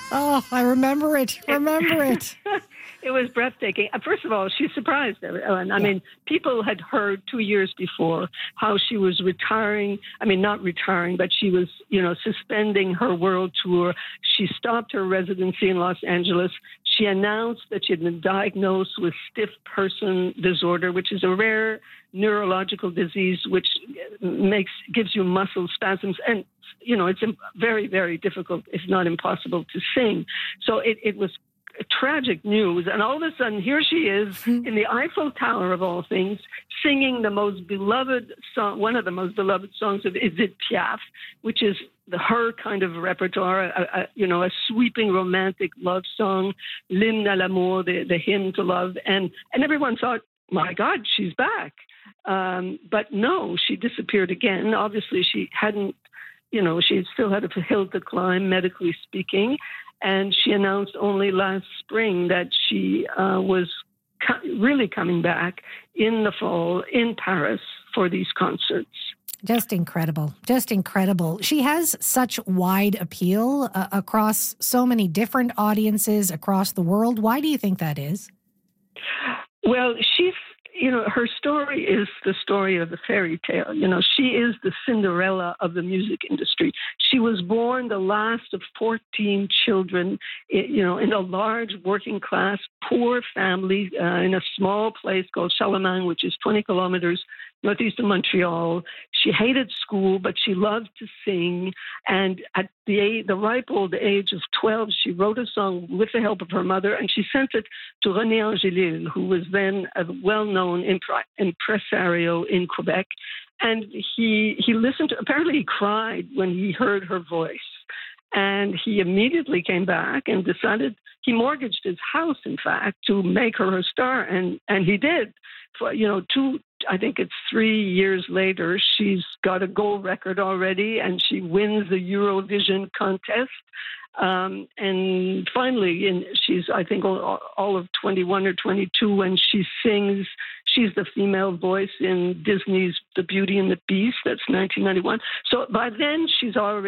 Oh, I remember it. Remember it. It was breathtaking. First of all, she surprised everyone. I Yeah. mean, people had heard 2 years before how she was retiring. I mean, not retiring, but she was, suspending her world tour. She stopped her residency in Los Angeles. She announced that she had been diagnosed with stiff person disorder, which is a rare neurological disease which gives you muscle spasms. And, it's very, very difficult, if not impossible, to sing. So it was tragic news. And all of a sudden, here she is in the Eiffel Tower, of all things, singing the most beloved song, one of the most beloved songs of Edith Piaf, which is her kind of repertoire, a sweeping romantic love song, L'hymne à l'amour, the hymn to love. And everyone thought, my God, she's back. But no, she disappeared again. Obviously, she hadn't, she still had a hill to climb, medically speaking. And she announced only last spring that she was really coming back in the fall in Paris for these concerts. Just incredible. Just incredible. She has such wide appeal across so many different audiences across the world. Why do you think that is? Well, her story is the story of the fairy tale. She is the Cinderella of the music industry. She was born the last of 14 children, in a large working class, poor family in a small place called Charlemagne, which is 20 kilometers northeast of Montreal. She hated school, but she loved to sing. And at the ripe old age of 12, she wrote a song with the help of her mother, and she sent it to René Angélil, who was then a well-known impresario in Quebec. And he listened to, apparently he cried when he heard her voice. And he immediately came back and decided, he mortgaged his house, in fact, to make her a star. And he did. For, I think it's 3 years later, she's got a gold record already, and she wins the Eurovision contest. And finally, she's, I think, all of 21 or 22 when she sings. She's the female voice in Disney's The Beauty and the Beast. That's 1991. So by then, she's already